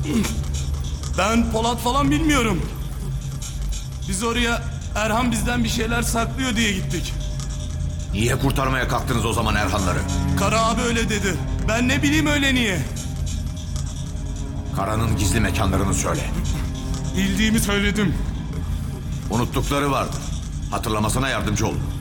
Ben Polat falan bilmiyorum. Biz oraya Erhan bizden bir şeyler saklıyor diye gittik. Niye kurtarmaya kalktınız o zaman Erhanları? Kara abi öyle dedi. Ben ne bileyim öyle niye. Kara'nın gizli mekanlarını söyle. Bildiğimi söyledim. Unuttukları vardır. Hatırlamasına yardımcı olun.